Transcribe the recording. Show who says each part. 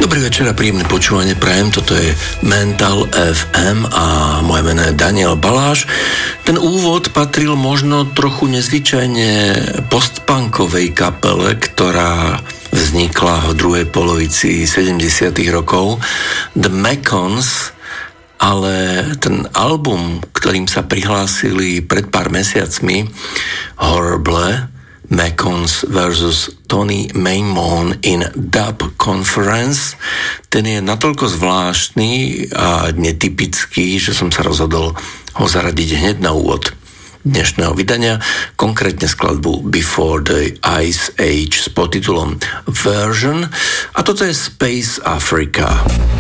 Speaker 1: Dobrý večer a príjemné počúvanie prajem, toto je Mental FM a moje meno je Daniel Baláš. Ten úvod patril možno trochu nezvyčajne postpunkovej kapele, ktorá vznikla v druhej polovici 70. rokov, The Mekons, ale ten album, ktorým sa prihlásili pred pár mesiacmi, Horrible, Mekons versus Tony Maimon in Dub Conference, ten je natoľko zvláštny a netypický, že som sa rozhodol ho zaradiť hneď na úvod dnešného vydania, konkrétne skladbu Before the Ice Age s podtitulom Version, a toto je Space Africa.